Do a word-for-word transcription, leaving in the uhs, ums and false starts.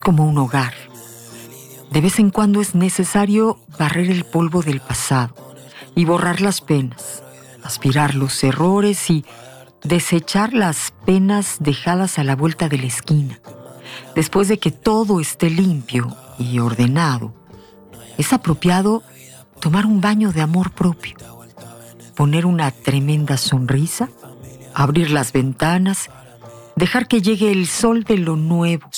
como un hogar. De vez en cuando es necesario barrer el polvo del pasado y borrar las penas, aspirar los errores y desechar las penas dejadas a la vuelta de la esquina. Después de que todo esté limpio y ordenado, es apropiado tomar un baño de amor propio, poner una tremenda sonrisa, abrir las ventanas, dejar que llegue el sol de lo nuevo,